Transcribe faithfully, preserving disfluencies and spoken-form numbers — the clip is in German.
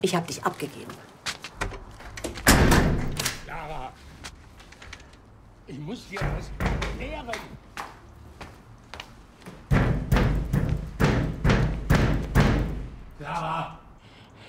Ich habe dich abgegeben. Lara, ich muss dir was erklären.